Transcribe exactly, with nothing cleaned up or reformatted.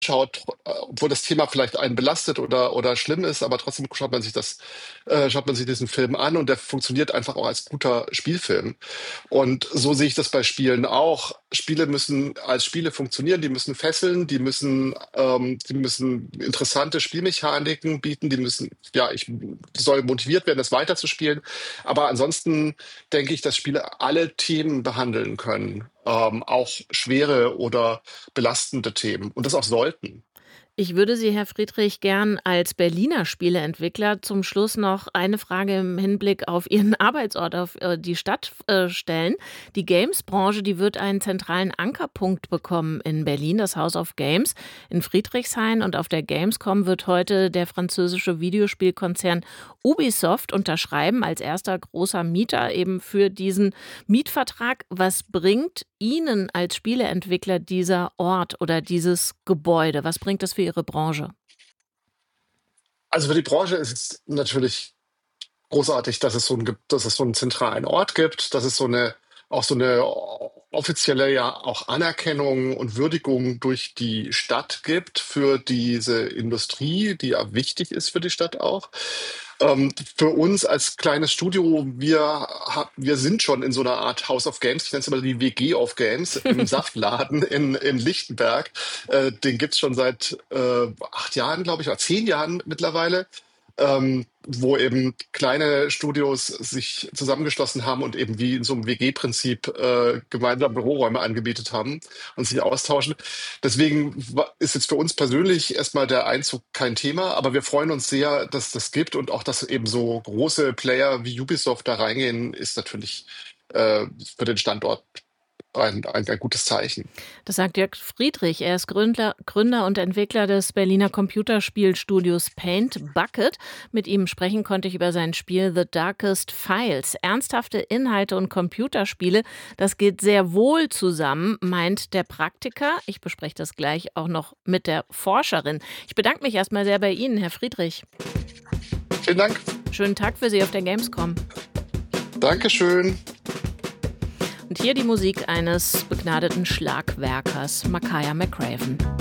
schaut, äh, obwohl das Thema vielleicht einen belastet oder, oder schlimm ist, aber trotzdem schaut man sich das, äh, schaut man sich diesen Film an und der funktioniert einfach auch als guter Spielfilm. Und so sehe ich das bei Spielen auch. Spiele müssen als Spiele funktionieren, die müssen fesseln, die müssen, ähm, die müssen interessante Spielmechaniken bieten, die müssen, ja, ich soll motiviert werden, das weiterzuspielen. Aber ansonsten denke ich, dass Spiele alle Themen behandeln können, ähm, auch schwere oder belastende Themen und das auch sollten. Ich würde Sie, Herr Friedrich, gern als Berliner Spieleentwickler zum Schluss noch eine Frage im Hinblick auf Ihren Arbeitsort, auf äh, die Stadt äh, stellen. Die Games-Branche, die wird einen zentralen Ankerpunkt bekommen in Berlin, das House of Games in Friedrichshain. Und auf der Gamescom wird heute der französische Videospielkonzern Ubisoft unterschreiben als erster großer Mieter eben für diesen Mietvertrag. Was bringt Ihnen als Spieleentwickler dieser Ort oder dieses Gebäude? Was bringt das für Ihre Branche? Also für die Branche ist es natürlich großartig, dass es so einen, gibt- dass es so einen zentralen Ort gibt, dass es so eine, auch so eine offizielle ja auch Anerkennung und Würdigung durch die Stadt gibt für diese Industrie, die ja wichtig ist für die Stadt auch. Ähm, für uns als kleines Studio, wir, ha- wir sind schon in so einer Art House of Games, ich nenne es immer die W G of Games, im Saftladen in, in Lichtenberg. Äh, den gibt's schon seit äh, acht Jahren, glaube ich, oder zehn Jahren mittlerweile, ähm, wo eben kleine Studios sich zusammengeschlossen haben und eben wie in so einem W G-Prinzip äh, gemeinsam Büroräume angebietet haben und sich austauschen. Deswegen wa- ist jetzt für uns persönlich erstmal der Einzug kein Thema, aber wir freuen uns sehr, dass das gibt und auch, dass eben so große Player wie Ubisoft da reingehen, ist natürlich äh, für den Standort ein, ein, ein gutes Zeichen. Das sagt Jörg Friedrich. Er ist Gründler, Gründer und Entwickler des Berliner Computerspielstudios Paint Bucket. Mit ihm sprechen konnte ich über sein Spiel The Darkest Files. Ernsthafte Inhalte und Computerspiele, das geht sehr wohl zusammen, meint der Praktiker. Ich bespreche das gleich auch noch mit der Forscherin. Ich bedanke mich erstmal sehr bei Ihnen, Herr Friedrich. Vielen Dank. Schönen Tag für Sie auf der Gamescom. Dankeschön. Und hier die Musik eines begnadeten Schlagwerkers, Makaya McCraven.